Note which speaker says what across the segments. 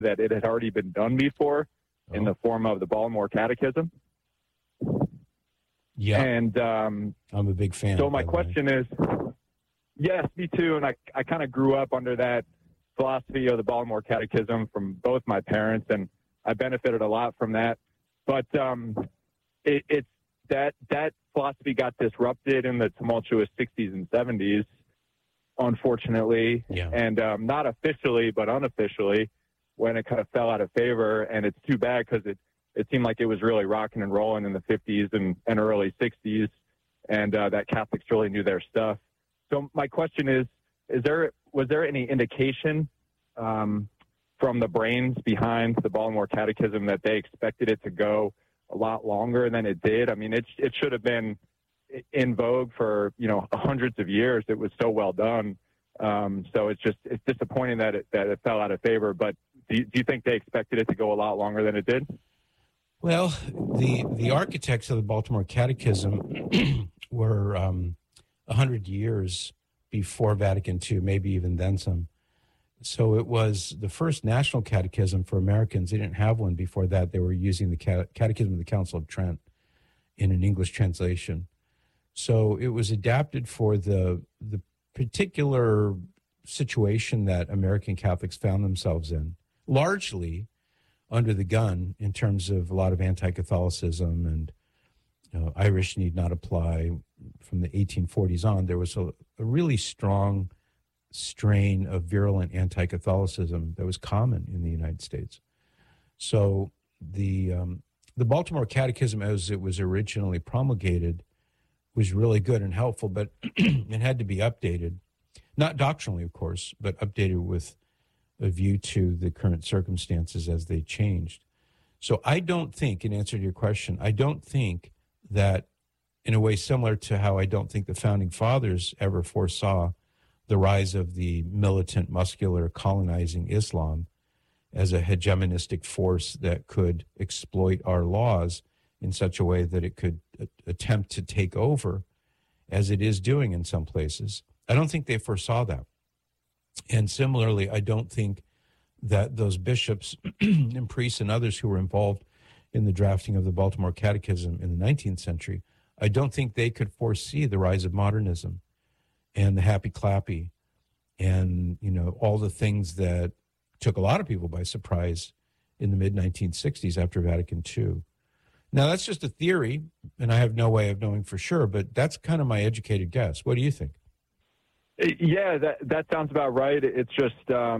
Speaker 1: that it had already been done before in the form of the Baltimore Catechism.
Speaker 2: Yeah.
Speaker 1: And
Speaker 2: I'm a big fan.
Speaker 1: So my question is, yes, me too. And I kind of grew up under that philosophy of the Baltimore Catechism from both my parents, and I benefited a lot from that. But it's that philosophy got disrupted in the tumultuous 60s and 70s, unfortunately, and not officially, but unofficially, when it kind of fell out of favor. And it's too bad because it seemed like it was really rocking and rolling in the 50s and early 60s, and that Catholics really knew their stuff. So my question is was there any indication from the brains behind the Baltimore Catechism that they expected it to go a lot longer than it did? I mean, it should have been in vogue for, hundreds of years. It was so well done. So it's disappointing that it fell out of favor. But do you think they expected it to go a lot longer than it did?
Speaker 2: Well, the architects of the Baltimore Catechism were 100 years before Vatican II, maybe even then some. So it was the first national catechism for Americans. They didn't have one before that. They were using the Catechism of the Council of Trent in an English translation. So it was adapted for the particular situation that American Catholics found themselves in, largely under the gun in terms of a lot of anti-Catholicism and Irish need not apply. From the 1840s on, there was a really strong strain of virulent anti-Catholicism that was common in the United States. So the Baltimore Catechism, as it was originally promulgated, was really good and helpful, but it had to be updated, not doctrinally, of course, but updated with a view to the current circumstances as they changed. So I don't think, in answer to your question, I don't think that, in a way similar to how I don't think the Founding Fathers ever foresaw the rise of the militant, muscular, colonizing Islam as a hegemonistic force that could exploit our laws in such a way that it could attempt to take over, as it is doing in some places. I don't think they foresaw that. And similarly, I don't think that those bishops and priests and others who were involved in the drafting of the Baltimore Catechism in the 19th century, I don't think they could foresee the rise of modernism and the happy-clappy and, all the things that took a lot of people by surprise in the mid-1960s after Vatican II. Now, that's just a theory, and I have no way of knowing for sure, but that's kind of my educated guess. What do you think?
Speaker 1: Yeah, that sounds about right. It's just,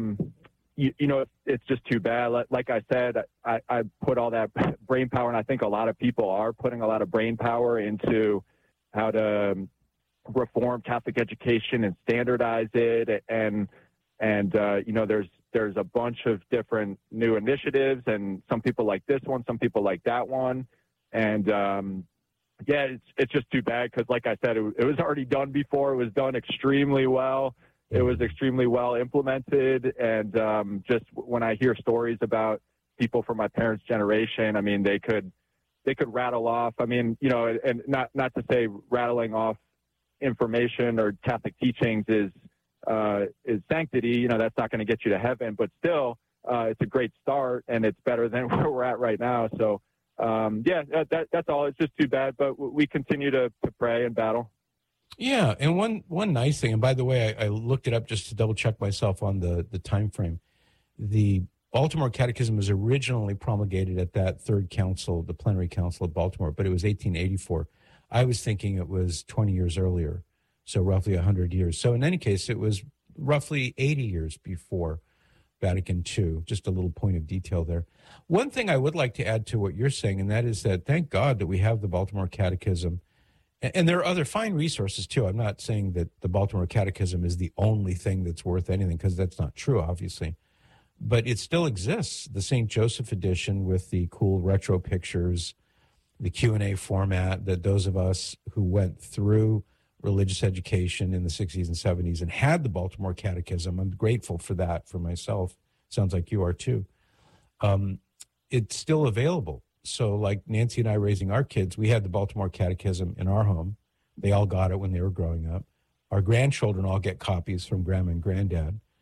Speaker 1: it's just too bad. Like I said, I put all that brain power, and I think a lot of people are putting a lot of brain power into how to reform Catholic education and standardize it. And there's a bunch of different new initiatives, and some people like this one, some people like that one. And, it's just too bad because, like I said, it was already done before. It was done extremely well. It was extremely well implemented. And just when I hear stories about people from my parents' generation, I mean, they could rattle off. I mean, and not to say rattling off information or Catholic teachings is sanctity. That's not going to get you to heaven, but still, it's a great start, and it's better than where we're at right now. So, that's all. It's just too bad, but we continue to pray and battle.
Speaker 2: Yeah, and one nice thing, and by the way, I looked it up just to double check myself on the time frame. The Baltimore Catechism was originally promulgated at that third council, the Plenary Council of Baltimore, but it was 1884. I was thinking it was 20 years earlier, so roughly 100 years. So in any case, it was roughly 80 years before Vatican II. Just a little point of detail there. One thing I would like to add to what you're saying, and that is that thank God that we have the Baltimore Catechism. And there are other fine resources, too. I'm not saying that the Baltimore Catechism is the only thing that's worth anything, because that's not true, obviously. But it still exists, the St. Joseph edition with the cool retro pictures, the Q&A format that those of us who went through religious education in the 60s and 70s and had the Baltimore Catechism, I'm grateful for that for myself. Sounds like you are, too. It's still available. So like Nancy and I raising our kids, we had the Baltimore Catechism in our home. They all got it when they were growing up. Our grandchildren all get copies from grandma and granddad.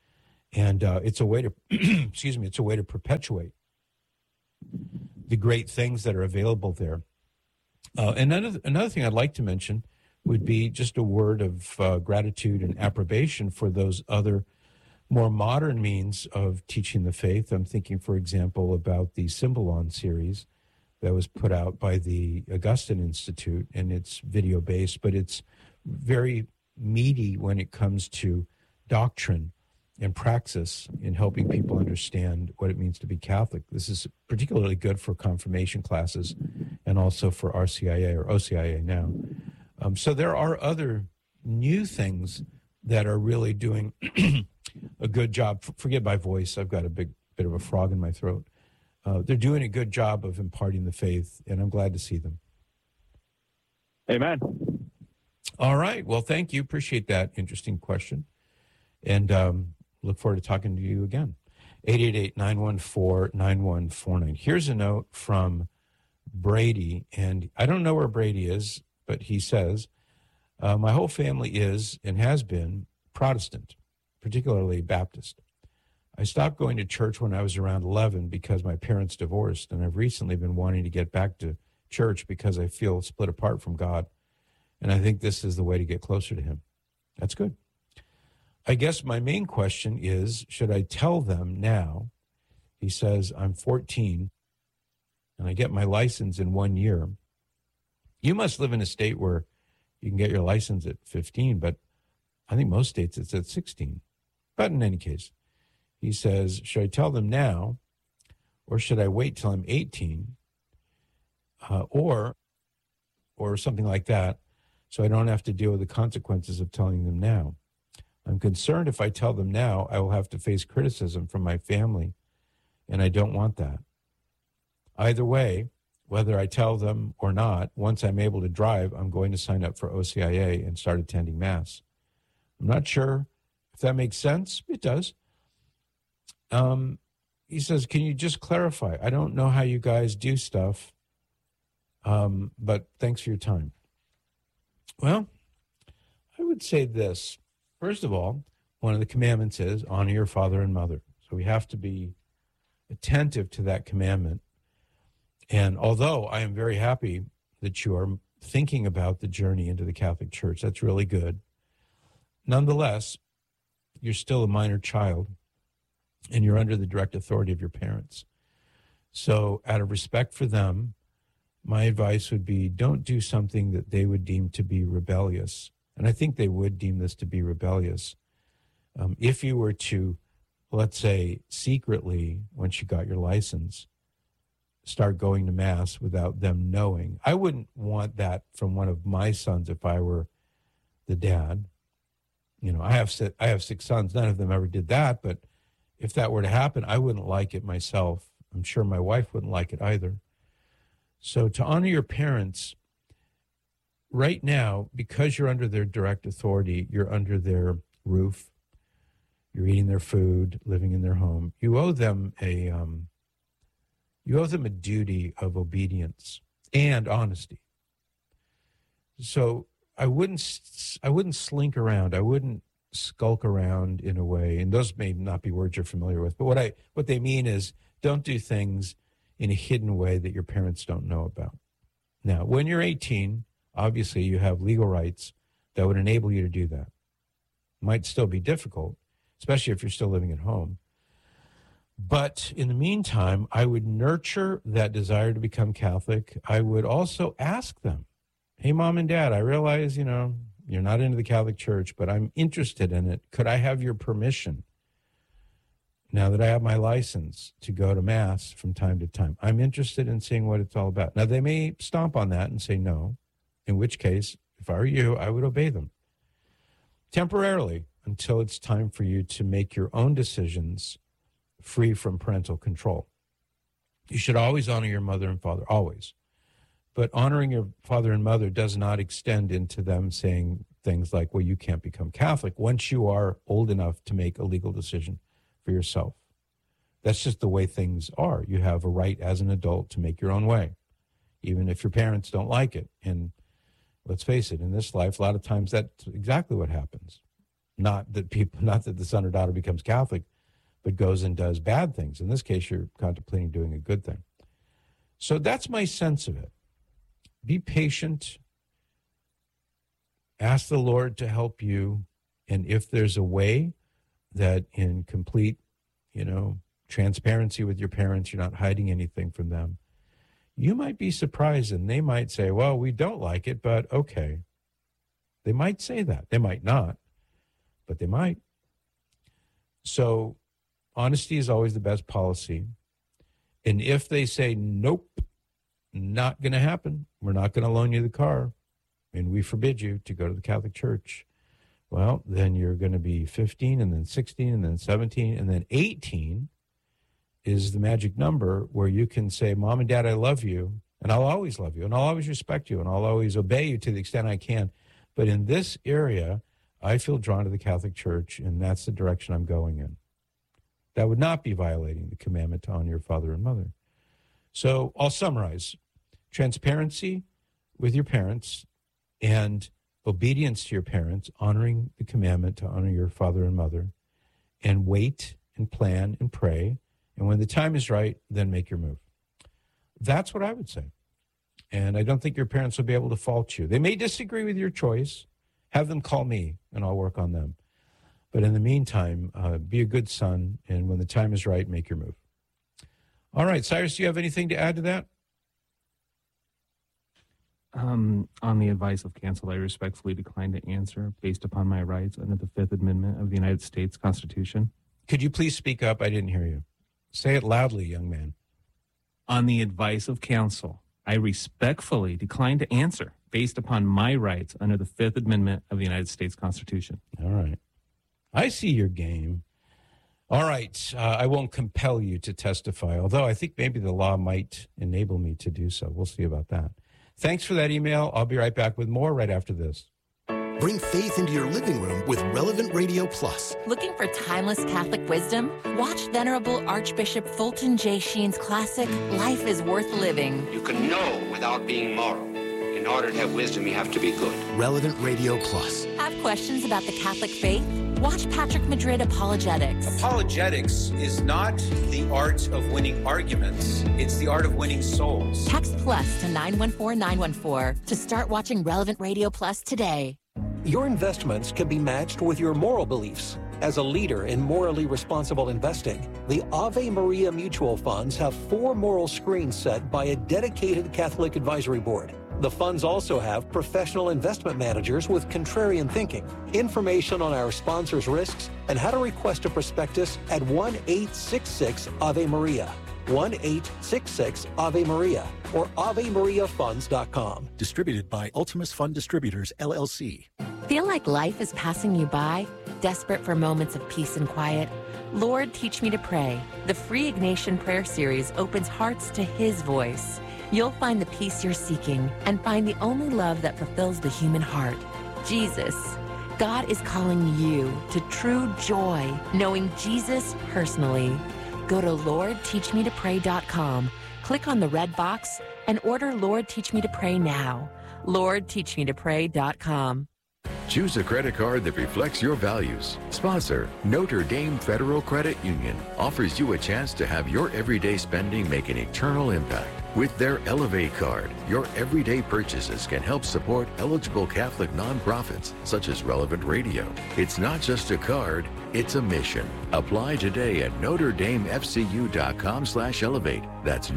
Speaker 2: And it's a way to, excuse me, it's a way to perpetuate the great things that are available there. And another thing I'd like to mention would be just a word of gratitude and approbation for those other more modern means of teaching the faith. I'm thinking, for example, about the Symbolon series that was put out by the Augustine Institute, and it's video-based, but it's very meaty when it comes to doctrine and praxis in helping people understand what it means to be Catholic. This is particularly good for confirmation classes and also for RCIA or OCIA now. So there are other new things that are really doing a good job. Forget my voice. I've got a bit of a frog in my throat. They're doing a good job of imparting the faith, and I'm glad to see them.
Speaker 1: Amen.
Speaker 2: All right. Well, thank you. Appreciate that interesting question. And look forward to talking to you again. 888-914-9149. Here's a note from Brady, and I don't know where Brady is, but he says, my whole family is and has been Protestant, particularly Baptist. I stopped going to church when I was around 11 because my parents divorced, and I've recently been wanting to get back to church because I feel split apart from God, and I think this is the way to get closer to him. That's good. I guess my main question is, should I tell them now? He says, I'm 14, and I get my license in 1 year. You must live in a state where you can get your license at 15, but I think most states it's at 16. But in any case, he says, should I tell them now, or should I wait till I'm 18, or something like that, so I don't have to deal with the consequences of telling them now? I'm concerned if I tell them now, I will have to face criticism from my family, and I don't want that. Either way, whether I tell them or not, once I'm able to drive, I'm going to sign up for OCIA and start attending Mass. I'm not sure if that makes sense. It does. He says, can you just clarify? I don't know how you guys do stuff, but thanks for your time. Well, I would say this. First of all, one of the commandments is honor your father and mother. So we have to be attentive to that commandment. And although I am very happy that you are thinking about the journey into the Catholic Church, that's really good. Nonetheless, you're still a minor child, and you're under the direct authority of your parents. So out of respect for them, my advice would be don't do something that they would deem to be rebellious. And I think they would deem this to be rebellious. If you were to, let's say, secretly, once you got your license, start going to Mass without them knowing. I wouldn't want that from one of my sons if I were the dad. You know, I have 6 sons. None of them ever did that, but if that were to happen, I wouldn't like it myself. I'm sure my wife wouldn't like it either. So to honor your parents, right now, because you're under their direct authority, you're under their roof, you're eating their food, living in their home, you owe them a duty of obedience and honesty. So I wouldn't slink around. I wouldn't skulk around in a way, and those may not be words you're familiar with, but what they mean is don't do things in a hidden way that your parents don't know about. Now, when you're 18, obviously you have legal rights that would enable you to do that. Might still be difficult, especially if you're still living at home. But in the meantime, I would nurture that desire to become Catholic. I would also ask them, hey, Mom and Dad, I realize, you're not into the Catholic Church, but I'm interested in it. Could I have your permission now that I have my license to go to Mass from time to time? I'm interested in seeing what it's all about. Now, they may stomp on that and say no, in which case, if I were you, I would obey them temporarily until it's time for you to make your own decisions free from parental control. You should always honor your mother and father, always. But honoring your father and mother does not extend into them saying things like, well, you can't become Catholic once you are old enough to make a legal decision for yourself. That's just the way things are. You have a right as an adult to make your own way, even if your parents don't like it. And let's face it, in this life, a lot of times that's exactly what happens. Not that the son or daughter becomes Catholic, but goes and does bad things. In this case, you're contemplating doing a good thing. So that's my sense of it. Be patient. Ask the Lord to help you. And if there's a way that in complete, transparency with your parents, you're not hiding anything from them, you might be surprised and they might say, well, we don't like it, but okay. They might say that. They might not, but they might. So honesty is always the best policy. And if they say, nope, not going to happen, we're not going to loan you the car, and we forbid you to go to the Catholic Church, well, then you're going to be 15 and then 16 and then 17 and then 18 is the magic number where you can say, Mom and Dad, I love you, and I'll always love you, and I'll always respect you, and I'll always obey you to the extent I can. But in this area, I feel drawn to the Catholic Church, and that's the direction I'm going in. That would not be violating the commandment to honor your father and mother. So I'll summarize. Transparency with your parents and obedience to your parents, honoring the commandment to honor your father and mother, and wait and plan and pray. And when the time is right, then make your move. That's what I would say. And I don't think your parents will be able to fault you. They may disagree with your choice. Have them call me, and I'll work on them. But in the meantime, be a good son, and when the time is right, make your move. All right, Cyrus, do you have anything to add to that?
Speaker 3: On the advice of counsel, I respectfully decline to answer based upon my rights under the Fifth Amendment of the United States Constitution.
Speaker 2: Could you please speak up? I didn't hear you. Say it loudly, young man.
Speaker 3: On the advice of counsel, I respectfully decline to answer based upon my rights under the Fifth Amendment of the United States Constitution.
Speaker 2: All right. I see your game. All right. I won't compel you to testify, although I think maybe the law might enable me to do so. We'll see about that. Thanks for that email. I'll be right back with more right after this.
Speaker 4: Bring faith into your living room with Relevant Radio Plus.
Speaker 5: Looking for timeless Catholic wisdom? Watch Venerable Archbishop Fulton J. Sheen's classic, Life is Worth Living.
Speaker 6: You can know without being moral. In order to have wisdom, you have to be good.
Speaker 4: Relevant Radio Plus.
Speaker 5: Have questions about the Catholic faith? Watch Patrick Madrid Apologetics.
Speaker 7: Apologetics is not the art of winning arguments. It's the art of winning souls.
Speaker 5: Text plus to 914-914 to start watching Relevant Radio Plus today.
Speaker 8: Your investments can be matched with your moral beliefs. As a leader in morally responsible investing, the Ave Maria Mutual Funds have 4 moral screens set by a dedicated Catholic advisory board. The funds also have professional investment managers with contrarian thinking. Information on our sponsors' risks and how to request a prospectus at 1-866-AVE-MARIA. 1-866-AVE-MARIA or AveMariaFunds.com.
Speaker 4: Distributed by Ultimus Fund Distributors, LLC.
Speaker 5: Feel like life is passing you by? Desperate for moments of peace and quiet? Lord, Teach Me to Pray. The free Ignatian Prayer Series opens hearts to His voice. You'll find the peace you're seeking and find the only love that fulfills the human heart, Jesus. God is calling you to true joy, knowing Jesus personally. Go to LordTeachMeToPray.com, click on the red box, and order Lord Teach Me to Pray now. LordTeachMeToPray.com.
Speaker 9: Choose a credit card that reflects your values. Sponsor Notre Dame Federal Credit Union offers you a chance to have your everyday spending make an eternal impact. With their Elevate card, your everyday purchases can help support eligible Catholic nonprofits such as Relevant Radio. It's not just a card, it's a mission. Apply today at NotreDameFCU.com/elevate. That's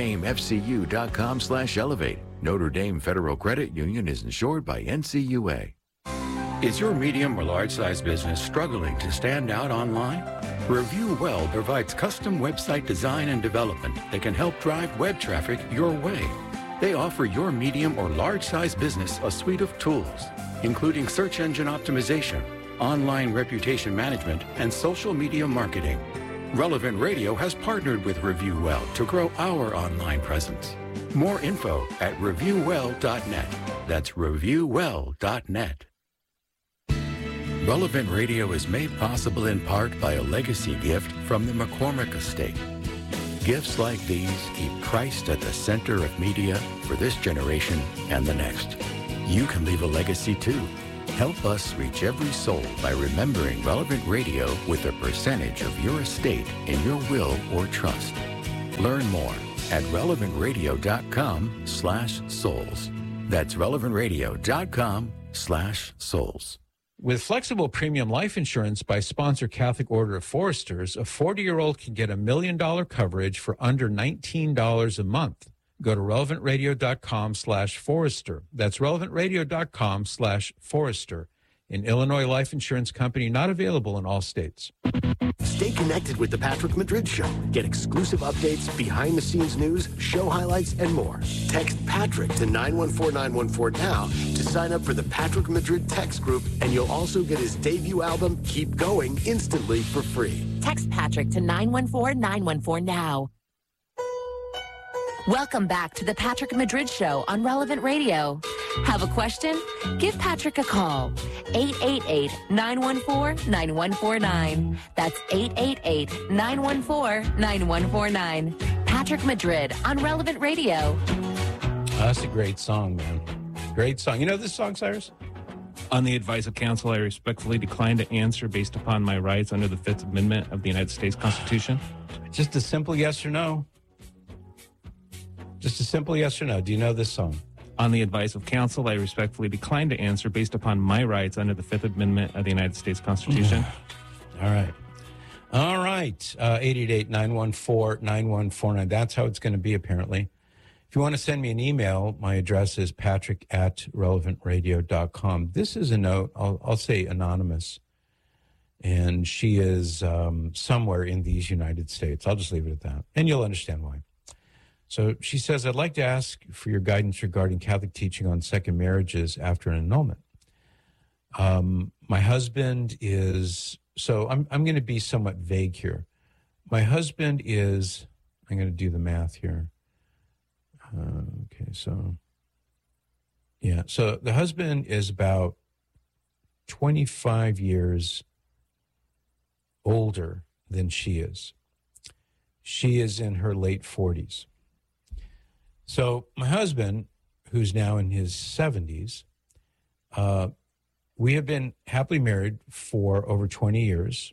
Speaker 9: NotreDameFCU.com/elevate. Notre Dame Federal Credit Union is insured by NCUA.
Speaker 10: Is your medium or large-size business struggling to stand out online? Review Well provides custom website design and development that can help drive web traffic your way. They offer your medium or large-size business a suite of tools, including search engine optimization, online reputation management, and social media marketing. Relevant Radio has partnered with Review Well to grow our online presence. More info at reviewwell.net. That's reviewwell.net. Relevant Radio is made possible in part by a legacy gift from the McCormick Estate. Gifts like these keep Christ at the center of media for this generation and the next. You can leave a legacy too.
Speaker 9: Help us reach every soul by remembering Relevant Radio with a percentage of your estate in your will or trust. Learn more at relevantradio.com/souls. That's relevantradio.com/souls.
Speaker 2: With flexible premium life insurance by Sponsor Catholic Order of Foresters, a 40-year-old can get $1 million coverage for under $19 a month. Go to relevantradio.com/Forester. That's relevantradio.com/Forester. An Illinois life insurance company not available in all states.
Speaker 4: Stay connected with The Patrick Madrid Show. Get exclusive updates, behind-the-scenes news, show highlights, and more. Text Patrick to 914-914 now to sign up for the Patrick Madrid text group, and you'll also get his debut album, Keep Going, instantly for free.
Speaker 5: Text Patrick to 914-914 now. Welcome back to the Patrick Madrid Show on Relevant Radio. Have a question? Give Patrick a call. 888-914-9149. That's 888-914-9149. Patrick Madrid on Relevant Radio.
Speaker 2: That's a great song, man. Great song. You know this song, Cyrus?
Speaker 3: On the advice of counsel, I respectfully decline to answer based upon my rights under the Fifth Amendment of the United States Constitution.
Speaker 2: Just a simple yes or no. Just a simple yes or no. Do you know this song?
Speaker 3: On the advice of counsel, I respectfully decline to answer based upon my rights under the Fifth Amendment of the United States Constitution.
Speaker 2: All right. All right. 888-914-9149. That's how it's going to be, apparently. If you want to send me an email, my address is patrick@relevantradio.com. This is a note, I'll say anonymous, and she is somewhere in these United States. I'll just leave it at that, and you'll understand why. So she says, I'd like to ask for your guidance regarding Catholic teaching on second marriages after an annulment. My husband is, so I'm going to be somewhat vague here. My husband is, I'm going to do the math here. Okay, so, yeah. So the husband is about 25 years older than she is. She is in her late 40s. So my husband, who's now in his 70s, we have been happily married for over 20 years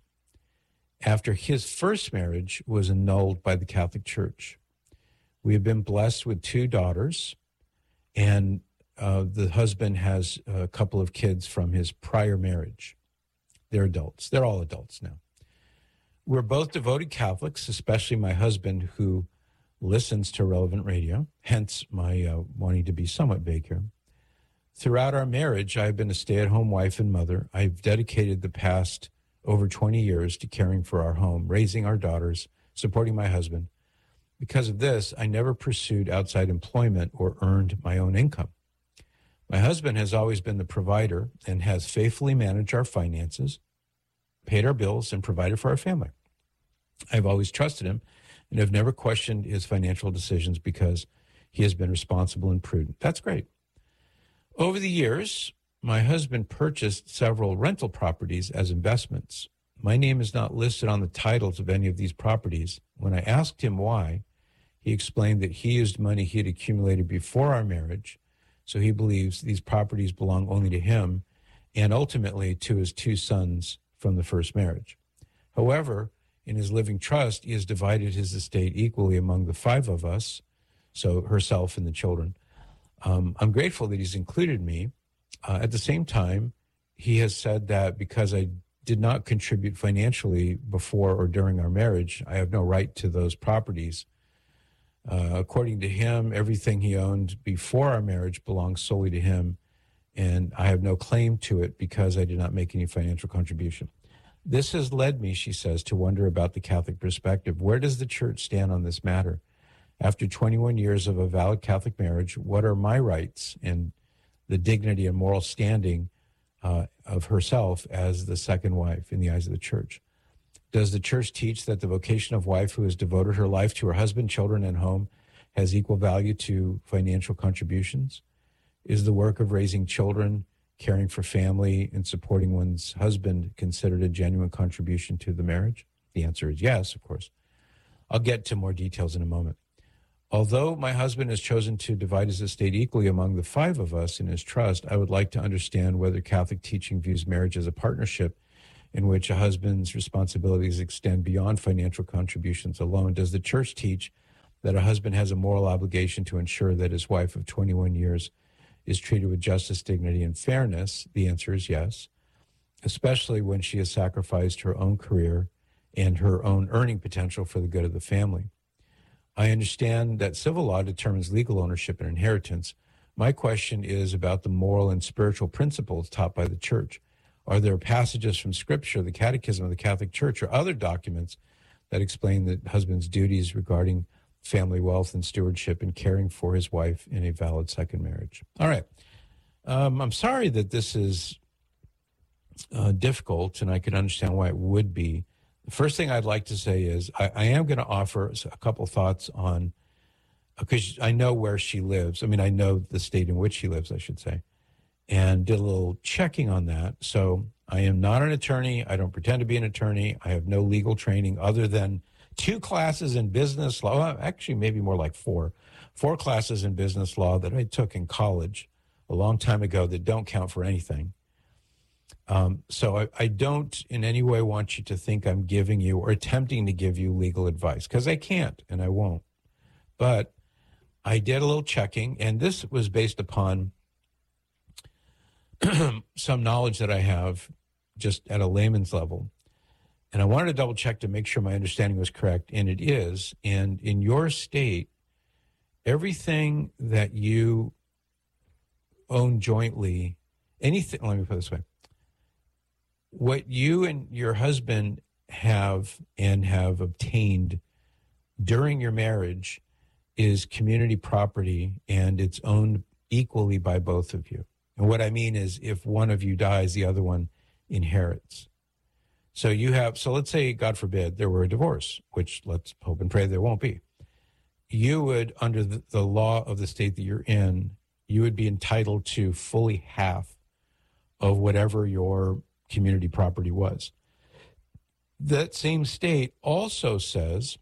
Speaker 2: after his first marriage was annulled by the Catholic Church. We have been blessed with 2 daughters, and the husband has a couple of kids from his prior marriage. They're adults. They're all adults now. We're both devoted Catholics, especially my husband, who listens to Relevant Radio, hence my wanting to be somewhat vague here. Throughout our marriage, I've been a stay-at-home wife and mother. I've dedicated the past over 20 years to caring for our home, raising our daughters, supporting my husband. Because of this, I never pursued outside employment or earned my own income. My husband has always been the provider and has faithfully managed our finances, paid our bills, and provided for our family. I've always trusted him and have never questioned his financial decisions because he has been responsible and prudent. That's great. Over the years, my husband purchased several rental properties as investments. My name is not listed on the titles of any of these properties. When I asked him why, he explained that he used money he had accumulated before our marriage, so he believes these properties belong only to him and ultimately to his 2 sons from the first marriage. However, in his living trust, he has divided his estate equally among the 5 of us, so herself and the children. I'm grateful that he's included me. At the same time, he has said that because I did not contribute financially before or during our marriage, I have no right to those properties. According to him, everything he owned before our marriage belongs solely to him, and I have no claim to it because I did not make any financial contribution. This has led me, she says, to wonder about the Catholic perspective. Where does the Church stand on this matter? After 21 years of a valid Catholic marriage, what are my rights and the dignity and moral standing of herself as the second wife in the eyes of the Church? Does the Church teach that the vocation of wife who has devoted her life to her husband, children, and home has equal value to financial contributions? Is the work of raising children, caring for family, and supporting one's husband considered a genuine contribution to the marriage? The answer is yes, of course. I'll get to more details in a moment. Although my husband has chosen to divide his estate equally among the 5 of us in his trust, I would like to understand whether Catholic teaching views marriage as a partnership in which a husband's responsibilities extend beyond financial contributions alone. Does the church teach that a husband has a moral obligation to ensure that his wife of 21 years is treated with justice, dignity, and fairness? The answer is yes, especially when she has sacrificed her own career and her own earning potential for the good of the family. I understand that civil law determines legal ownership and inheritance. My question is about the moral and spiritual principles taught by the church. Are there passages from Scripture, the Catechism of the Catholic Church, or other documents that explain the husband's duties regarding family wealth and stewardship and caring for his wife in a valid second marriage? All right. I'm sorry that this is difficult, and I can understand why it would be. The first thing I'd like to say is I am going to offer a couple thoughts on, because I know where she lives. I mean, I know the state in which she lives, I should say, and did a little checking on that. So I am not an attorney. I don't pretend to be an attorney. I have no legal training other than 2 classes in business law. Well, actually, maybe more like 4 classes in business law that I took in college a long time ago that don't count for anything. So I don't in any way want you to think I'm giving you or attempting to give you legal advice, because I can't and I won't. But I did a little checking, and this was based upon some knowledge that I have just at a layman's level. And I wanted to double check to make sure my understanding was correct, and it is. And in your state, everything that you own jointly, anything, let me put it this way. What you and your husband have and have obtained during your marriage is community property, and it's owned equally by both of you. And what I mean is if one of you dies, the other one inherits. So let's say, God forbid, there were a divorce, which let's hope and pray there won't be. You would, under the law of the state that you're in, you would be entitled to fully half of whatever your community property was. That same state also says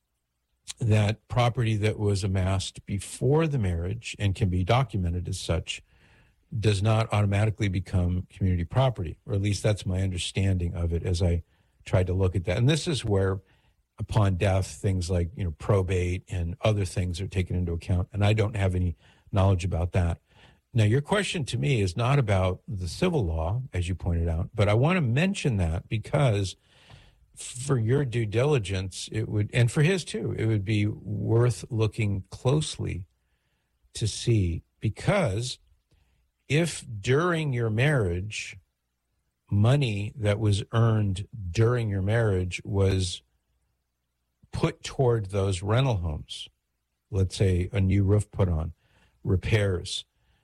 Speaker 2: that property that was amassed before the marriage and can be documented as such does not automatically become community property, or at least that's my understanding of it as I tried to look at that. And this is where, upon death, things like probate and other things are taken into account, and I don't have any knowledge about that. Now, your question to me is not about the civil law, as you pointed out, but I want to mention that because for your due diligence, it would, and for his too, it would be worth looking closely to see, because if during your marriage, money that was earned during your marriage was put toward those rental homes, let's say a new roof put on, repairs,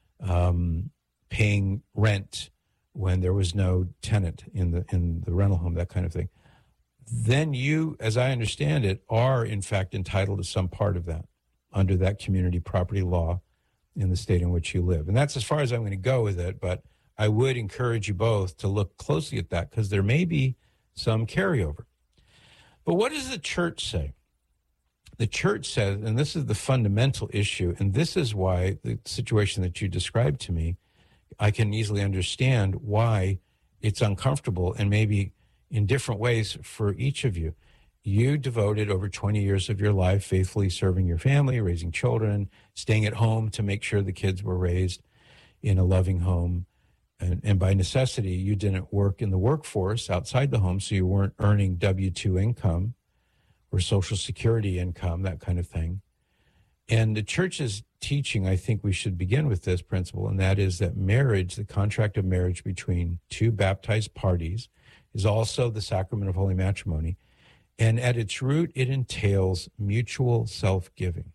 Speaker 2: paying rent when there was no tenant in the rental home, that kind of thing, then you, as I understand it, are in fact entitled to some part of that under that community property law in the state in which you live. And that's as far as I'm going to go with it, but I would encourage you both to look closely at that because there may be some carryover. But what does the church say? The church says, and this is the fundamental issue, and this is why the situation that you described to me, I can easily understand why it's uncomfortable and maybe in different ways for each of you. You devoted over 20 years of your life faithfully serving your family, raising children, staying at home to make sure the kids were raised in a loving home. And by necessity, you didn't work in the workforce outside the home, so you weren't earning W-2 income or Social Security income, that kind of thing. And the church's teaching, I think we should begin with this principle, and that is that marriage, the contract of marriage between two baptized parties, is also the sacrament of holy matrimony. And at its root, it entails mutual self-giving.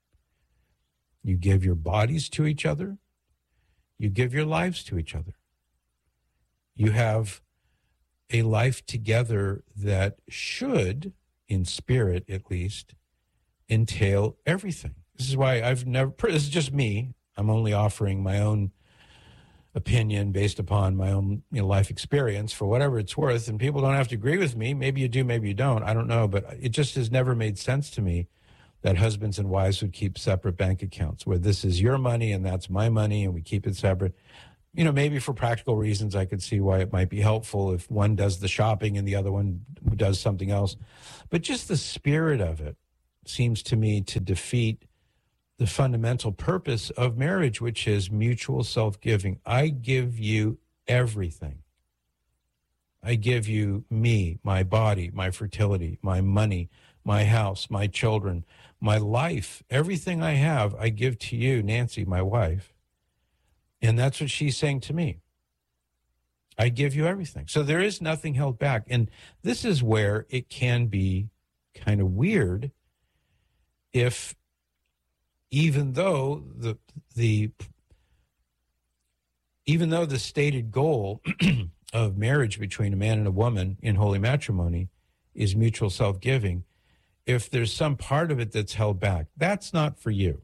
Speaker 2: You give your bodies to each other. You give your lives to each other. You have a life together that should, in spirit at least, entail everything. This is why this is just me. I'm only offering my own opinion based upon my own life experience for whatever it's worth. And people don't have to agree with me. Maybe you do, maybe you don't. I don't know. But it just has never made sense to me that husbands and wives would keep separate bank accounts where this is your money and that's my money and we keep it separate. You know, maybe for practical reasons, I could see why it might be helpful if one does the shopping and the other one does something else. But just the spirit of it seems to me to defeat the fundamental purpose of marriage, which is mutual self-giving. I give you everything. I give you me, my body, my fertility, my money, my house, my children, my life. Everything I have, I give to you, Nancy, my wife. And that's what she's saying to me. I give you everything. So there is nothing held back. And this is where it can be kind of weird if, even though the stated goal of marriage between a man and a woman in holy matrimony is mutual self-giving, if there's some part of it that's held back, that's not for you.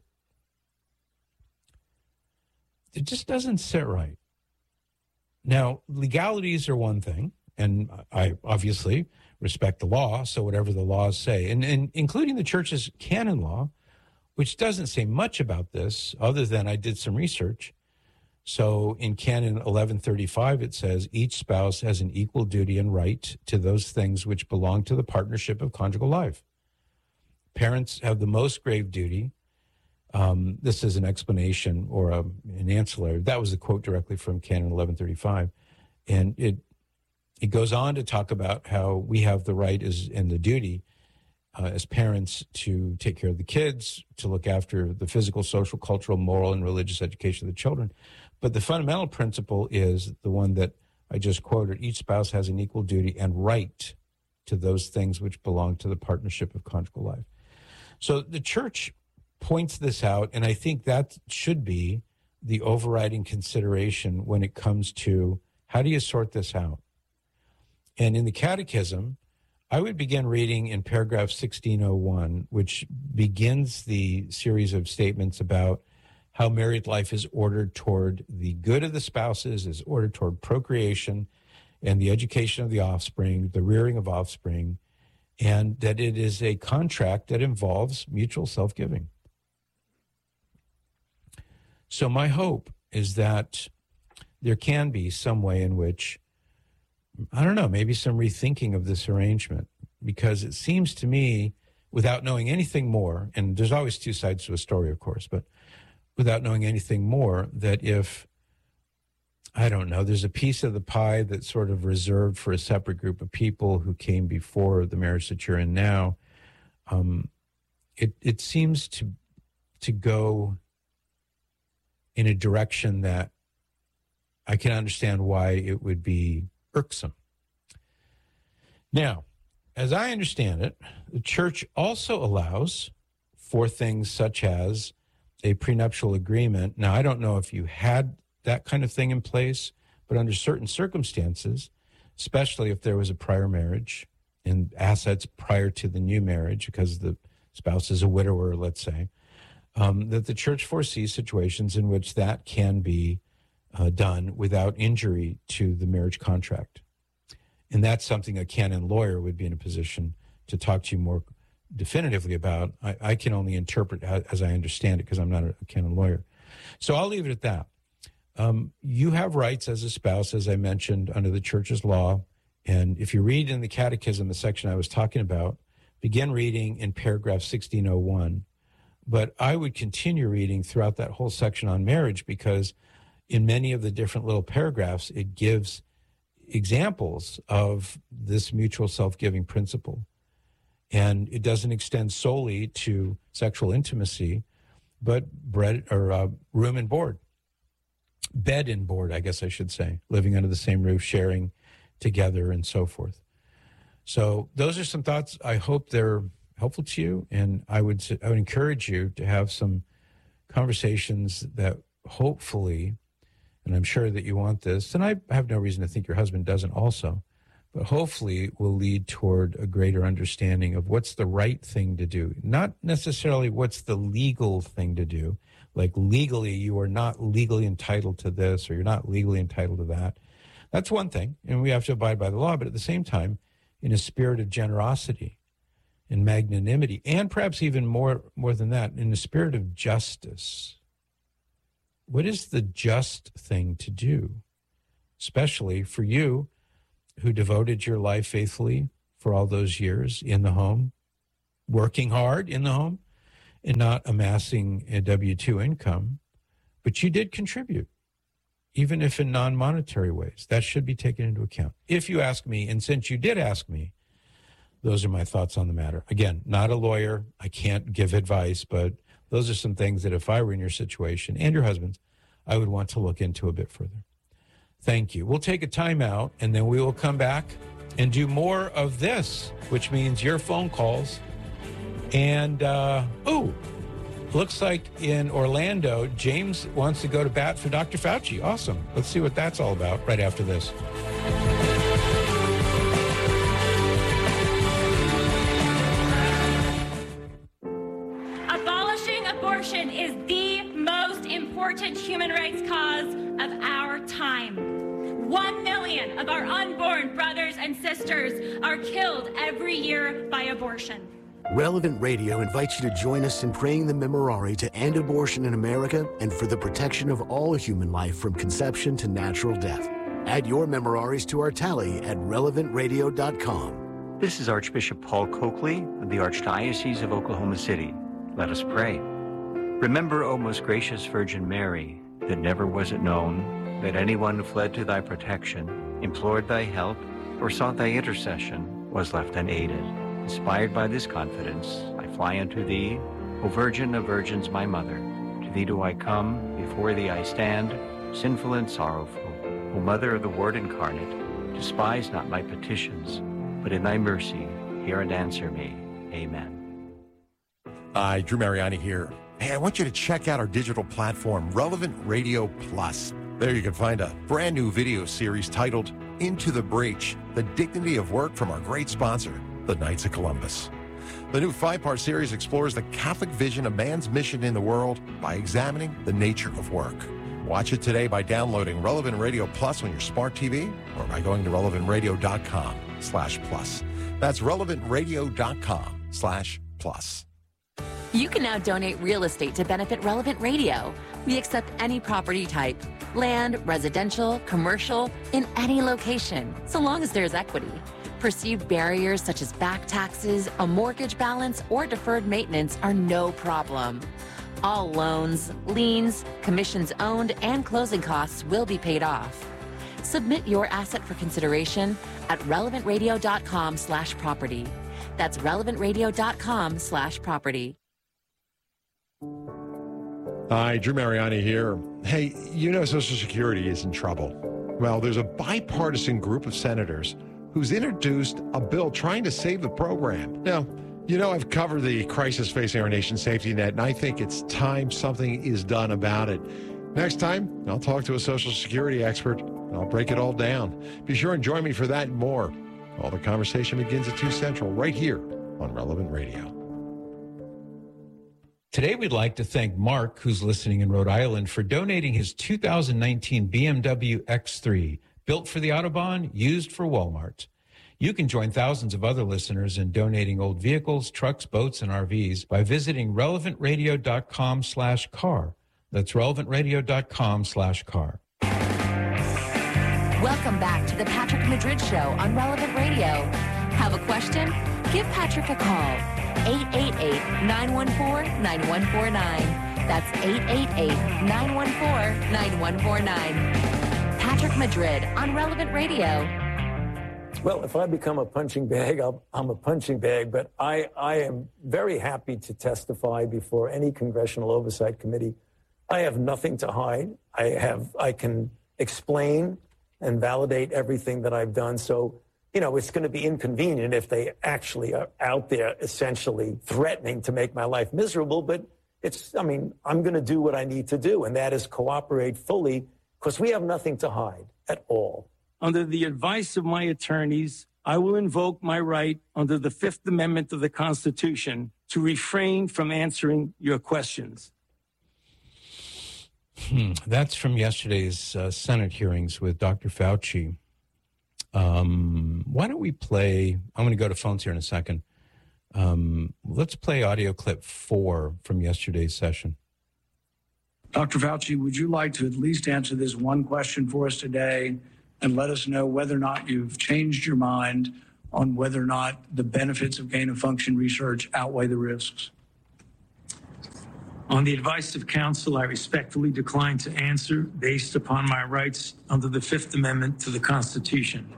Speaker 2: It just doesn't sit right. Now, legalities are one thing, and I obviously respect the law, so whatever the laws say, and including the church's canon law, which doesn't say much about this other than I did some research. So in Canon 1135, it says each spouse has an equal duty and right to those things which belong to the partnership of conjugal life. Parents have the most grave duty. This is an explanation or an ancillary. That was a quote directly from Canon 1135. And it goes on to talk about how we have the right and the duty as parents to take care of the kids, to look after the physical, social, cultural, moral, and religious education of the children. But the fundamental principle is the one that I just quoted. Each spouse has an equal duty and right to those things which belong to the partnership of conjugal life. So the church points this out, and I think that should be the overriding consideration when it comes to how do you sort this out? And in the Catechism, I would begin reading in paragraph 1601, which begins the series of statements about how married life is ordered toward the good of the spouses, is ordered toward procreation and the education of the offspring, the rearing of offspring, and that it is a contract that involves mutual self-giving. So my hope is that there can be some way in which, I don't know, maybe some rethinking of this arrangement, because it seems to me, without knowing anything more, and there's always two sides to a story, of course, but without knowing anything more, that if, I don't know, there's a piece of the pie that's sort of reserved for a separate group of people who came before the marriage that you're in now, it seems to go in a direction that I can understand why it would be irksome. Now, as I understand it, the church also allows for things such as a prenuptial agreement. Now, I don't know if you had that kind of thing in place, but under certain circumstances, especially if there was a prior marriage and assets prior to the new marriage, because the spouse is a widower, let's say, that the church foresees situations in which that can be done without injury to the marriage contract. And that's something a canon lawyer would be in a position to talk to you more definitively about. I can only interpret as I understand it because I'm not a canon lawyer. So I'll leave it at that. You have rights as a spouse, as I mentioned, under the church's law. And if you read in the Catechism, the section I was talking about, begin reading in paragraph 1601. But I would continue reading throughout that whole section on marriage, because in many of the different little paragraphs, it gives examples of this mutual self-giving principle. And it doesn't extend solely to sexual intimacy, but room and board. Bed and board, I guess I should say, living under the same roof, sharing together, and so forth. So those are some thoughts. I hope they're helpful to you, and I would encourage you to have some conversations that hopefully, and I'm sure that you want this, and I have no reason to think your husband doesn't also, but hopefully will lead toward a greater understanding of what's the right thing to do, not necessarily what's the legal thing to do. Like legally, you are not legally entitled to this, or you're not legally entitled to that. That's one thing, and we have to abide by the law, but at the same time, in a spirit of generosity, and magnanimity, and perhaps even more than that, in the spirit of justice. What is the just thing to do, especially for you who devoted your life faithfully for all those years in the home, working hard in the home, and not amassing a W-2 income, but you did contribute, even if in non-monetary ways. That should be taken into account. If you ask me, and since you did ask me, those are my thoughts on the matter. Again, not a lawyer. I can't give advice, but those are some things that if I were in your situation, and your husband's, I would want to look into a bit further. Thank you. We'll take a timeout, and then we will come back and do more of this, which means your phone calls. And, looks like in Orlando, James wants to go to bat for Dr. Fauci. Awesome. Let's see what that's all about right after this.
Speaker 11: Abolishing abortion is the most important human rights cause of our time. 1 million of our unborn brothers and sisters are killed every year by abortion.
Speaker 4: Relevant Radio invites you to join us in praying the Memorare to end abortion in America and for the protection of all human life from conception to natural death. Add your Memoraries to our tally at relevantradio.com.
Speaker 12: This is Archbishop Paul Coakley of the Archdiocese of Oklahoma City. Let us pray. Remember, O most gracious Virgin Mary, that never was it known that anyone who fled to thy protection, implored thy help, or sought thy intercession was left unaided. Inspired by this confidence, I fly unto thee, O Virgin of Virgins, my Mother. To thee do I come, before thee I stand, sinful and sorrowful. O Mother of the Word incarnate, despise not my petitions, but in thy mercy hear and answer me. Amen.
Speaker 13: Hi, Drew Mariani here. Hey, I want you to check out our digital platform, Relevant Radio Plus. There you can find a brand new video series titled Into the Breach, The Dignity of Work from our great sponsor, the Knights of Columbus. The new 5-part series explores the Catholic vision of man's mission in the world by examining the nature of work. Watch it today by downloading Relevant Radio Plus on your smart TV or by going to relevantradio.com/plus. That's relevantradio.com/plus.
Speaker 5: You can now donate real estate to benefit Relevant Radio. We accept any property type, land, residential, commercial, in any location, so long as there's equity. Perceived barriers such as back taxes, a mortgage balance, or deferred maintenance are no problem. All loans, liens, commissions owned, and closing costs will be paid off. Submit your asset for consideration at relevantradio.com/property. That's relevantradio.com/property.
Speaker 13: Hi, Drew Mariani here. Hey, you know Social Security is in trouble. Well, there's a bipartisan group of senators who's introduced a bill trying to save the program. Now, you know I've covered the crisis facing our nation's safety net, and I think it's time something is done about it. Next time, I'll talk to a Social Security expert, and I'll break it all down. Be sure and join me for that and more. All the conversation begins at 2 Central, right here on Relevant Radio.
Speaker 2: Today, we'd like to thank Mark, who's listening in Rhode Island, for donating his 2019 BMW X3, built for the Autobahn, used for Walmart. You can join thousands of other listeners in donating old vehicles, trucks, boats, and RVs by visiting relevantradio.com/car. That's relevantradio.com/car.
Speaker 5: Welcome back to the Patrick Madrid Show on Relevant Radio. Have a question? Give Patrick a call. 888-914-9149. That's 888-914-9149. Patrick Madrid on Relevant Radio.
Speaker 14: Well, if I become a punching bag, I'm a punching bag, but I am very happy to testify before any congressional oversight committee. I have nothing to hide. I can explain and validate everything that I've done. So, you know, it's going to be inconvenient if they actually are out there essentially threatening to make my life miserable. But I'm going to do what I need to do, and that is cooperate fully because we have nothing to hide at all.
Speaker 15: Under the advice of my attorneys, I will invoke my right under the Fifth Amendment of the Constitution to refrain from answering your questions.
Speaker 2: That's from yesterday's Senate hearings with Dr. Fauci. Why don't we play, I'm going to go to phones here in a second. Let's play audio clip 4 from yesterday's session.
Speaker 16: Dr. Fauci, would you like to at least answer this one question for us today and let us know whether or not you've changed your mind on whether or not the benefits of gain-of-function research outweigh the risks? On the advice of counsel, I respectfully decline to answer based upon my rights under the Fifth Amendment to the Constitution.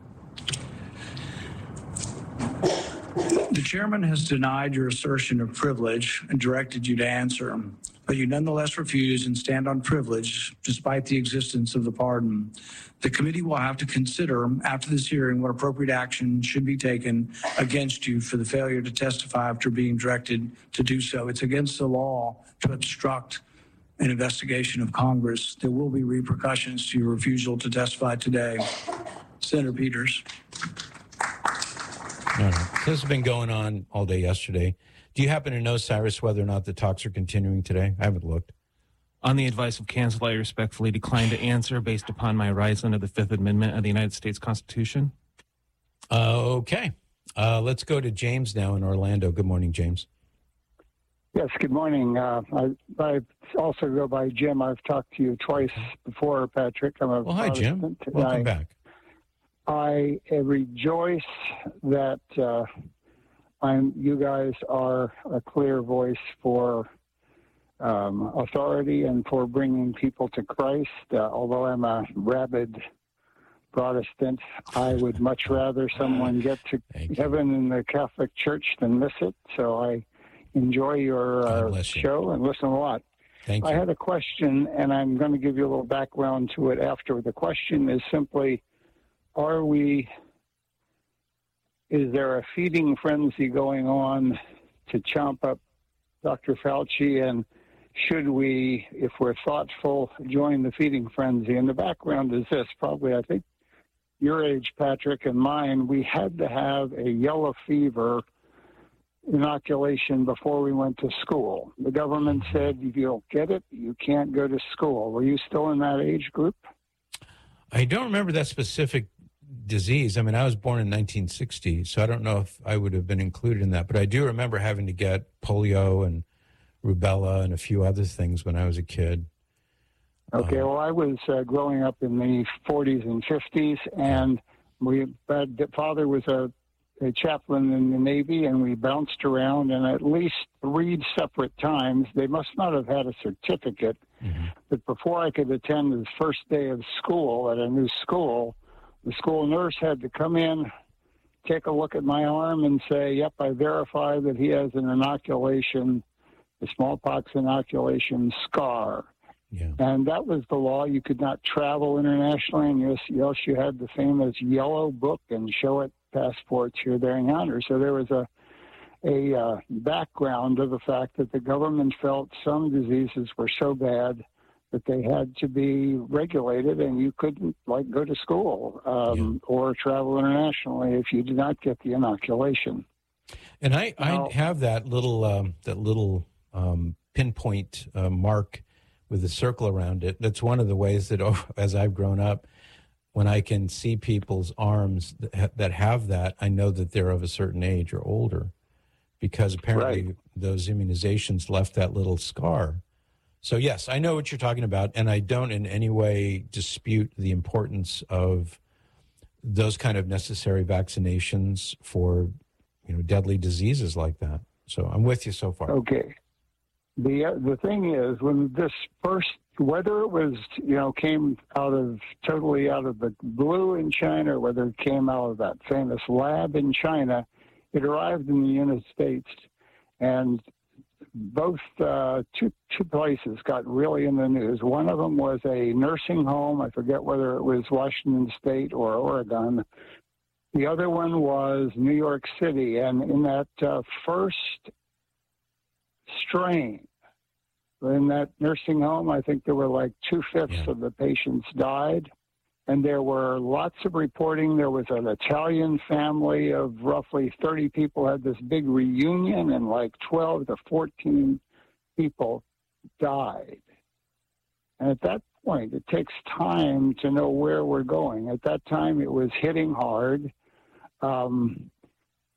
Speaker 16: The chairman has denied your assertion of privilege and directed you to answer, but you nonetheless refuse and stand on privilege despite the existence of the pardon. The committee will have to consider after this hearing what appropriate action should be taken against you for the failure to testify after being directed to do so. It's against the law to obstruct an investigation of Congress. There will be repercussions to your refusal to testify today. Senator Peters.
Speaker 2: All right. This has been going on all day yesterday. Do you happen to know, Cyrus, whether or not the talks are continuing today? I haven't looked.
Speaker 3: On the advice of counsel, I respectfully decline to answer based upon my rights under the Fifth Amendment of the United States Constitution.
Speaker 2: Okay. Let's go to James now in Orlando. Good morning, James.
Speaker 17: Yes, good morning. I also go by Jim. I've talked to you twice before, Patrick. I'm
Speaker 2: hi, Jim. Welcome back.
Speaker 17: I rejoice that you guys are a clear voice for authority and for bringing people to Christ. Although I'm a rabid Protestant, I would much rather someone get to heaven in the Catholic Church than miss it. So I enjoy your show and listen a lot.
Speaker 2: Thank you.
Speaker 17: I had a question, and I'm going to give you a little background to it after. The question is simply, is there a feeding frenzy going on to chomp up Dr. Fauci, and should we, if we're thoughtful, join the feeding frenzy? And the background is this, probably, I think, your age, Patrick, and mine, we had to have a yellow fever inoculation before we went to school. The government said, if you don't get it, you can't go to school. Were you still in that age group?
Speaker 2: I don't remember that specific disease. I mean, I was born in 1960, so I don't know if I would have been included in that. But I do remember having to get polio and rubella and a few other things when I was a kid.
Speaker 17: Okay, well, I was growing up in the 40s and 50s, and father was a chaplain in the Navy, and we bounced around, and at least 3 separate times, they must not have had a certificate, but before I could attend the first day of school at a new school, the school nurse had to come in, take a look at my arm, and say, yep, I verify that he has an inoculation, a smallpox inoculation scar.
Speaker 2: Yeah.
Speaker 17: And that was the law. You could not travel internationally, and yes, you had the famous yellow book and show it passports here, there, and yonder. So there was a background of the fact that the government felt some diseases were so bad that they had to be regulated, and you couldn't go to school or travel internationally if you did not get the inoculation.
Speaker 2: And I have that little pinpoint mark with a circle around it. That's one of the ways that, as I've grown up, when I can see people's arms that have that, I know that they're of a certain age or older, because apparently those immunizations left that little scar. So, yes, I know what you're talking about, and I don't in any way dispute the importance of those kind of necessary vaccinations for, deadly diseases like that. So I'm with you so far.
Speaker 17: Okay. The thing is, when this first, whether it was, came totally out of the blue in China, or whether it came out of that famous lab in China, it arrived in the United States, and both two places got really in the news. One of them was a nursing home. I forget whether it was Washington State or Oregon. The other one was New York City. And in that first strain, in that nursing home, I think there were like 2/5 of the patients died. And there were lots of reporting. There was an Italian family of roughly 30 people had this big reunion, and like 12 to 14 people died. And at that point, it takes time to know where we're going. At that time, it was hitting hard.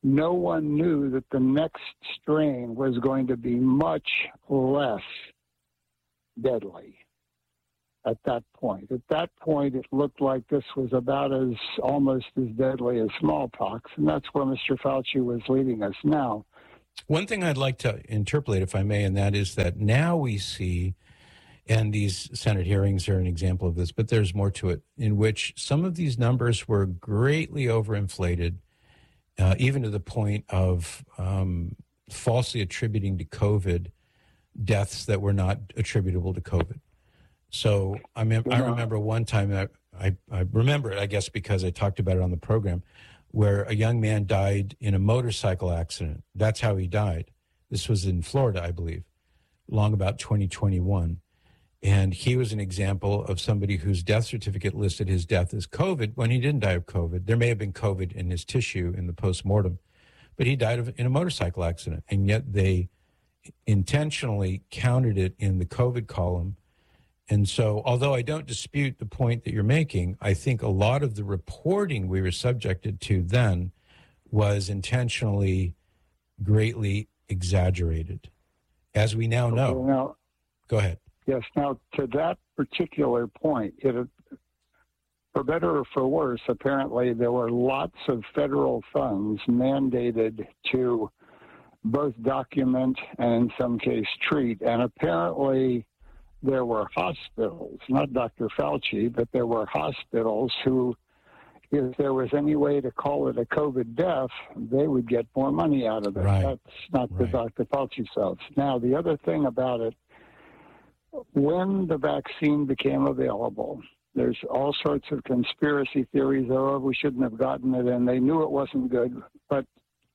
Speaker 17: no one knew that the next strain was going to be much less deadly at that point. At that point, it looked like this was about almost as deadly as smallpox, and that's where Mr. Fauci was leading us now.
Speaker 2: One thing I'd like to interpolate, if I may, and that is that now we see, and these Senate hearings are an example of this, but there's more to it, in which some of these numbers were greatly overinflated, even to the point of falsely attributing to COVID deaths that were not attributable to COVID. So I remember one time, I remember it, I guess, because I talked about it on the program, where a young man died in a motorcycle accident. That's how he died. This was in Florida, I believe, long about 2021. And he was an example of somebody whose death certificate listed his death as COVID when he didn't die of COVID. There may have been COVID in his tissue in the postmortem, but he died in a motorcycle accident. And yet they intentionally counted it in the COVID column. And so, although I don't dispute the point that you're making, I think a lot of the reporting we were subjected to then was intentionally greatly exaggerated, as we now know.
Speaker 17: Okay, now,
Speaker 2: go ahead.
Speaker 17: Yes. Now, to that particular point, for better or for worse, apparently there were lots of federal funds mandated to both document and in some case treat. And apparently there were hospitals, not Dr. Fauci, but there were hospitals who, if there was any way to call it a COVID death, they would get more money out of it.
Speaker 2: Right.
Speaker 17: That's not the Dr. Fauci stuff. Now, the other thing about it, when the vaccine became available, there's all sorts of conspiracy theories. Oh, we shouldn't have gotten it, and they knew it wasn't good. But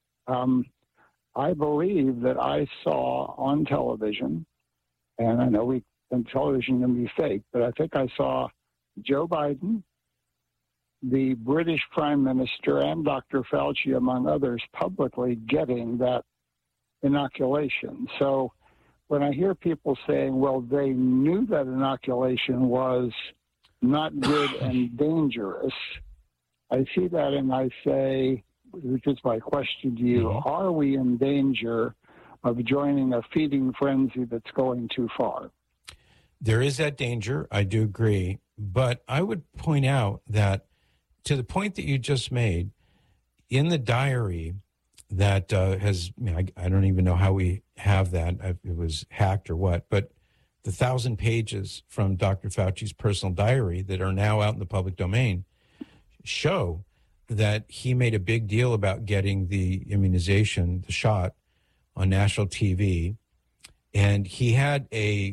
Speaker 17: I believe that I saw on television, and I know television can be fake, but I think I saw Joe Biden, the British Prime Minister, and Dr. Fauci, among others, publicly getting that inoculation. So when I hear people saying, well, they knew that inoculation was not good and dangerous, I see that and I say, which is my question to you, are we in danger of joining a feeding frenzy that's going too far?
Speaker 2: There is that danger. I do agree. But I would point out that to the point that you just made, in the diary that I don't even know how we have that. It was hacked or what, but the 1,000 pages from Dr. Fauci's personal diary that are now out in the public domain show that he made a big deal about getting the immunization, the shot, on national TV. And he had a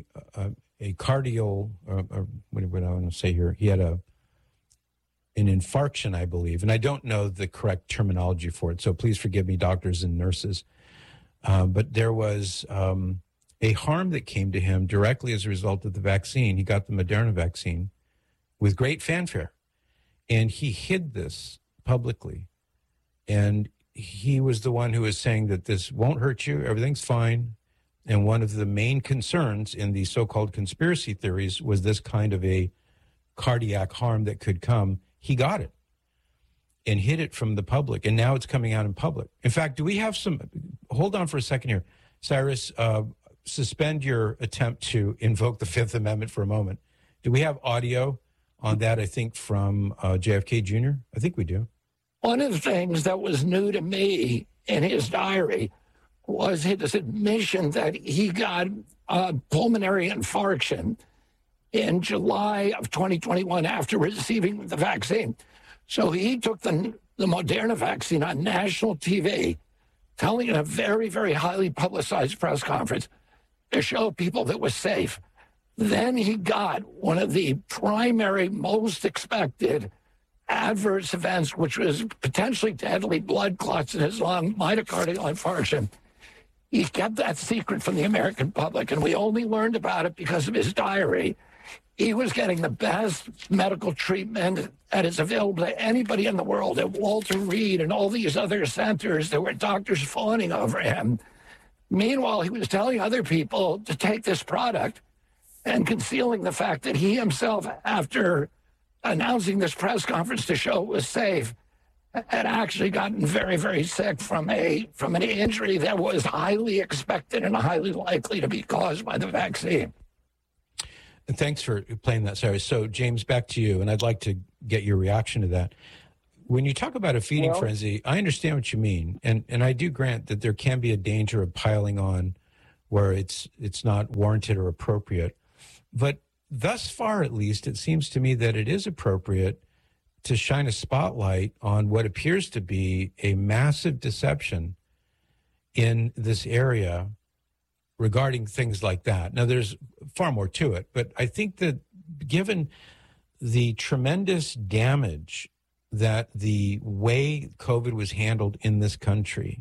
Speaker 2: cardial, what do I want to say here? He had an infarction, I believe. And I don't know the correct terminology for it, so please forgive me, doctors and nurses. But there was a harm that came to him directly as a result of the vaccine. He got the Moderna vaccine with great fanfare. And he hid this publicly. And he was the one who was saying that this won't hurt you, everything's fine. And one of the main concerns in the so-called conspiracy theories was this kind of a cardiac harm that could come. He got it and hid it from the public, and now it's coming out in public. In fact, do we have some, hold on for a second here. Cyrus, suspend your attempt to invoke the Fifth Amendment for a moment. Do we have audio on that, I think, from JFK Jr.? I think we do.
Speaker 18: One of the things that was new to me in his diary was his admission that he got a pulmonary infarction in July of 2021 after receiving the vaccine. So he took the Moderna vaccine on national TV, telling in a very, very highly publicized press conference to show people that it was safe. Then he got one of the primary, most expected adverse events, which was potentially deadly blood clots in his lung, myocardial infarction. He kept that secret from the American public, and we only learned about it because of his diary. He was getting the best medical treatment that is available to anybody in the world at Walter Reed and all these other centers. There were doctors fawning over him. Meanwhile, he was telling other people to take this product and concealing the fact that he himself, after announcing this press conference to show it was safe, had actually gotten very, very sick from an injury that was highly expected and highly likely to be caused by the vaccine.
Speaker 2: And thanks for playing that, Sarah. So, James, back to you, and I'd like to get your reaction to that. When you talk about a feeding frenzy, I understand what you mean, and I do grant that there can be a danger of piling on where it's not warranted or appropriate. But thus far, at least, it seems to me that it is appropriate to shine a spotlight on what appears to be a massive deception in this area regarding things like that. Now, there's far more to it, but I think that given the tremendous damage that the way COVID was handled in this country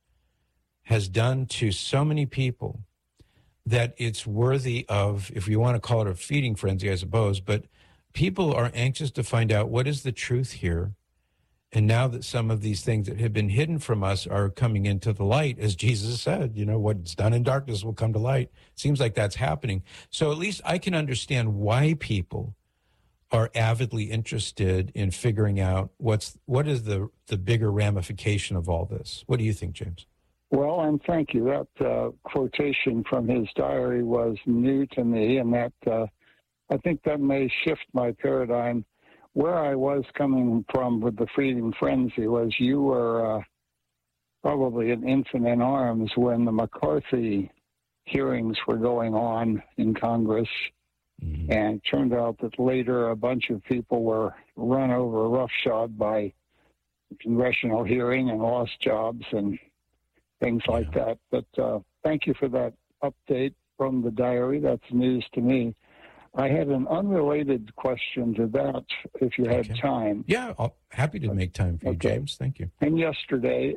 Speaker 2: has done to so many people, that it's worthy of, if you want to call it a feeding frenzy, I suppose, but people are anxious to find out what is the truth here. And now that some of these things that have been hidden from us are coming into the light, as Jesus said, you know, what's done in darkness will come to light. Seems like that's happening. So at least I can understand why people are avidly interested in figuring out what is the bigger ramification of all this. What do you think, James?
Speaker 17: Well, and thank you. That quotation from his diary was new to me, and that I think that may shift my paradigm. Where I was coming from with the feeding frenzy was you were probably an infant in arms when the McCarthy hearings were going on in Congress. Mm-hmm. And it turned out that later a bunch of people were run over roughshod by the congressional hearing and lost jobs and things like that. But thank you for that update from the diary. That's news to me. I had an unrelated question to that, if you had time.
Speaker 2: Yeah, happy to make time for you, James. Thank you.
Speaker 17: And yesterday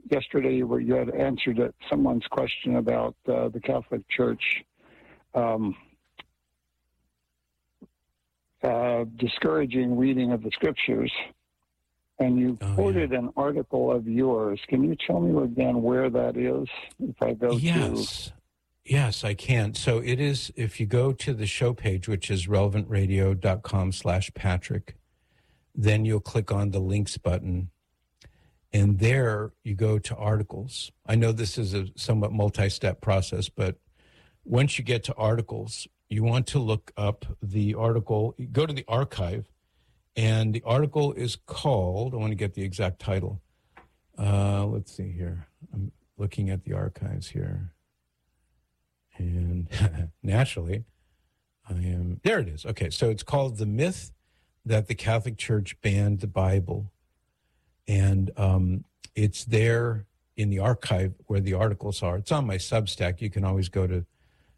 Speaker 17: you had answered someone's question about the Catholic Church discouraging reading of the Scriptures, and you quoted an article of yours. Can you tell me again where that is? If I go to...
Speaker 2: Yes, I can. So it is, if you go to the show page, which is relevantradio.com/Patrick, then you'll click on the links button, and there you go to articles. I know this is a somewhat multi-step process, but once you get to articles, you want to look up the article, go to the archive, and the article is called, I want to get the exact title. Let's see here. I'm looking at the archives here. And naturally, there it is. Okay, so it's called The Myth That the Catholic Church Banned the Bible. And it's there in the archive where the articles are. It's on my Substack. You can always go to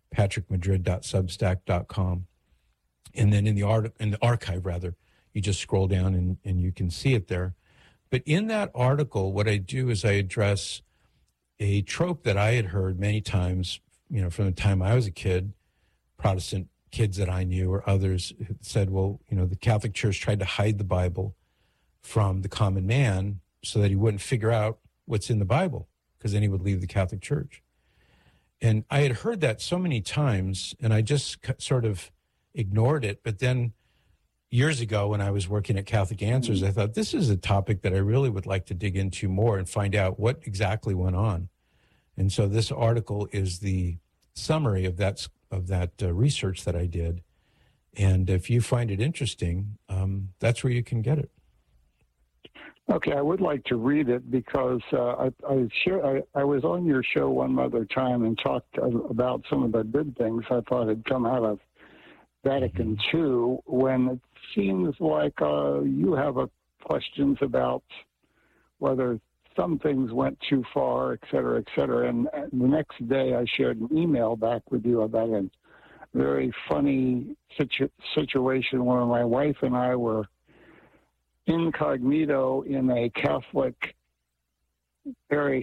Speaker 2: patrickmadrid.substack.com. And then in the archive, you just scroll down and you can see it there. But in that article, what I do is I address a trope that I had heard many times, you know, from the time I was a kid. Protestant kids that I knew or others said, well, you know, the Catholic Church tried to hide the Bible from the common man so that he wouldn't figure out what's in the Bible, because then he would leave the Catholic Church. And I had heard that so many times, and I just sort of ignored it. But then years ago, when I was working at Catholic Answers, I thought this is a topic that I really would like to dig into more and find out what exactly went on. And so this article is the summary of that research that I did. And if you find it interesting, that's where you can get it.
Speaker 17: Okay, I would like to read it because I was on your show one other time and talked about some of the good things I thought had come out of Vatican II, when it seems like you have questions about whether some things went too far, et cetera, et cetera. And the next day I shared an email back with you about a very funny situation where my wife and I were incognito in a Catholic parish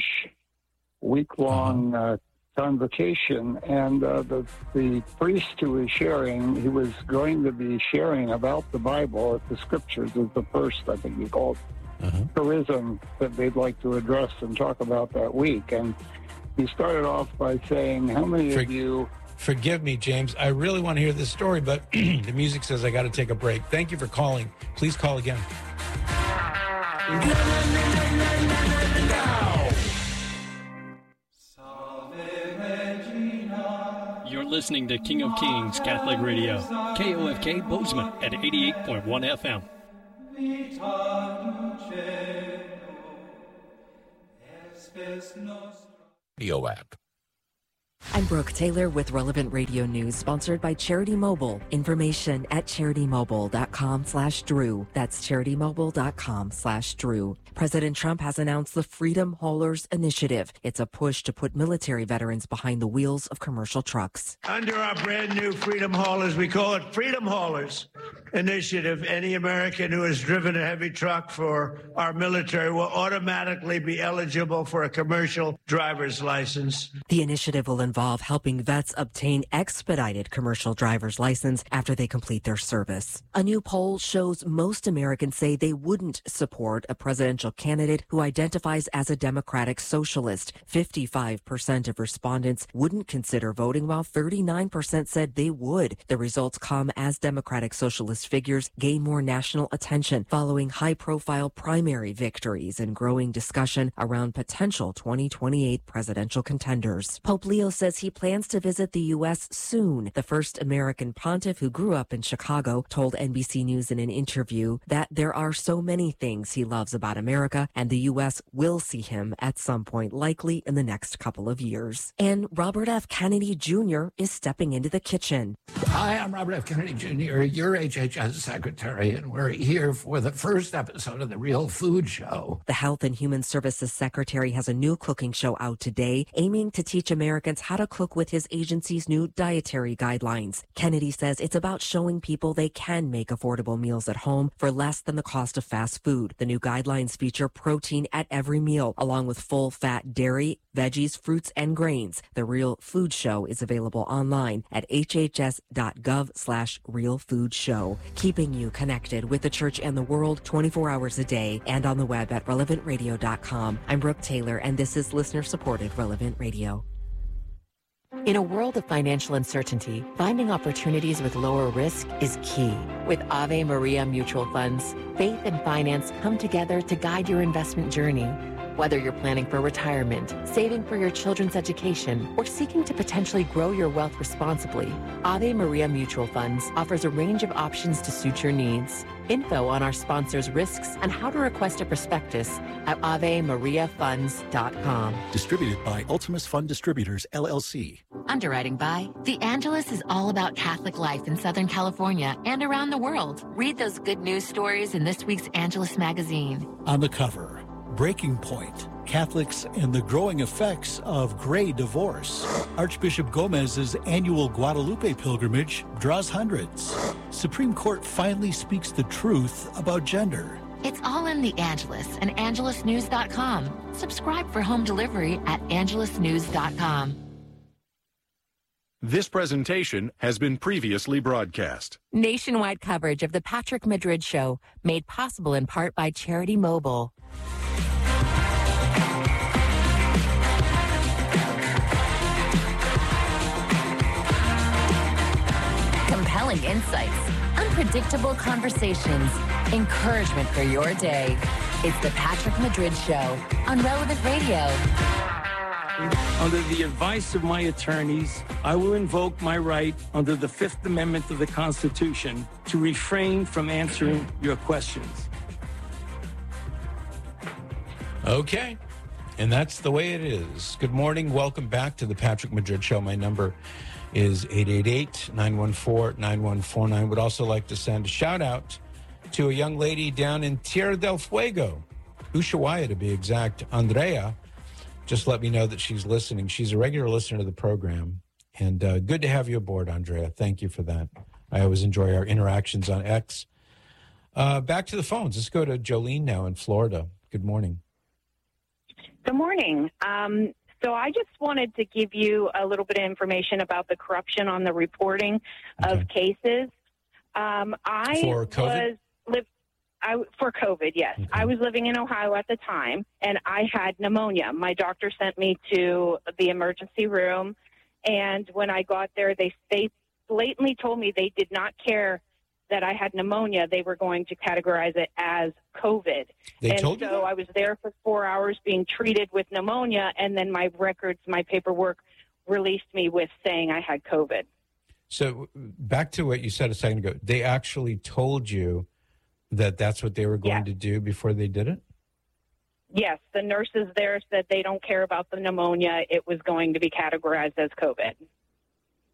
Speaker 17: week-long convocation, and the priest who was sharing, he was going to be sharing about the Bible, the Scriptures is the first, I think you call it, charism that they'd like to address and talk about that week. And he started off by saying, how many of you...
Speaker 2: Forgive me, James. I really want to hear this story, but the music says I got to take a break. Thank you for calling. Please call again.
Speaker 19: You're listening to King of Kings Catholic Radio, KOFK Bozeman at 88.1 FM.
Speaker 20: Radio app.
Speaker 21: I'm Brooke Taylor with Relevant Radio News, sponsored by Charity Mobile. Information at CharityMobile.com/Drew. That's CharityMobile.com/Drew. President Trump has announced the Freedom Haulers Initiative. It's a push to put military veterans behind the wheels of commercial trucks.
Speaker 22: Under our brand new Freedom Haulers, we call it Freedom Haulers Initiative. Any American who has driven a heavy truck for our military will automatically be eligible for a commercial driver's license.
Speaker 21: The initiative will involve helping vets obtain expedited commercial driver's license after they complete their service. A new poll shows most Americans say they wouldn't support a presidential candidate who identifies as a Democratic socialist. 55% of respondents wouldn't consider voting, while 39% said they would. The results come as Democratic socialist figures gain more national attention following high-profile primary victories and growing discussion around potential 2028 presidential contenders. Pope Leo says he plans to visit the U.S. soon. The first American pontiff, who grew up in Chicago, told NBC News in an interview that there are so many things he loves about America, and the U.S. will see him at some point, likely in the next couple of years. And Robert F. Kennedy Jr. is stepping into the kitchen.
Speaker 18: Hi, I'm Robert F. Kennedy Jr., your HHS secretary, and we're here for the first episode of The Real Food Show.
Speaker 21: The Health and Human Services Secretary has a new cooking show out today, aiming to teach Americans how to cook with his agency's new dietary guidelines. Kennedy says it's about showing people they can make affordable meals at home for less than the cost of fast food. The new guidelines feature protein at every meal, along with full-fat dairy, veggies, fruits, and grains. The Real Food Show is available online at hhs.gov/realfoodshow, keeping you connected with the church and the world 24 hours a day and on the web at relevantradio.com. I'm Brooke Taylor, and this is listener-supported Relevant Radio. In a world of financial uncertainty, finding opportunities with lower risk is key. With Ave Maria Mutual Funds, faith and finance come together to guide your investment journey. Whether you're planning for retirement, saving for your children's education, or seeking to potentially grow your wealth responsibly, Ave Maria Mutual Funds offers a range of options to suit your needs. Info on our sponsors' risks and how to request a prospectus at AveMariaFunds.com.
Speaker 23: Distributed by Ultimus Fund Distributors, LLC.
Speaker 5: Underwriting by The Angelus is all about Catholic life in Southern California and around the world. Read those good news stories in this week's Angelus magazine.
Speaker 23: On the cover, Breaking Point, Catholics and the Growing Effects of Gray Divorce. Archbishop Gomez's annual Guadalupe pilgrimage draws hundreds. Supreme Court finally speaks the truth about gender.
Speaker 5: It's all in The Angelus and AngelusNews.com. Subscribe for home delivery at AngelusNews.com.
Speaker 24: This presentation has been previously broadcast.
Speaker 5: Nationwide coverage of The Patrick Madrid Show, made possible in part by Charity Mobile. Compelling insights, unpredictable conversations, encouragement for your day. It's The Patrick Madrid Show on Relevant Radio.
Speaker 15: Under the advice of my attorneys, I will invoke my right under the Fifth Amendment of the Constitution to refrain from answering your questions.
Speaker 2: Okay. And that's the way it is. Good morning. Welcome back to the Patrick Madrid Show. My number is 888-914-9149. Would also like to send a shout out to a young lady down in Tierra del Fuego, Ushuaia to be exact, Andrea. Just let me know that she's listening. She's a regular listener to the program. And good to have you aboard, Andrea. Thank you for that. I always enjoy our interactions on X. Back to the phones. Let's go to Jolene now in Florida. Good morning.
Speaker 25: Good morning. So I just wanted to give you a little bit of information about the corruption on the reporting of cases.
Speaker 2: For COVID?
Speaker 25: For COVID, yes. Okay. I was living in Ohio at the time, and I had pneumonia. My doctor sent me to the emergency room, and when I got there, they blatantly told me they did not care that I had pneumonia, they were going to categorize it as COVID.
Speaker 2: They told you that?
Speaker 25: I was there for 4 hours being treated with pneumonia, and then my records, my paperwork released me with saying I had COVID.
Speaker 2: So back to what you said a second ago, they actually told you that that's what they were going to do before they did it?
Speaker 25: Yes, the nurses there said they don't care about the pneumonia. It was going to be categorized as COVID.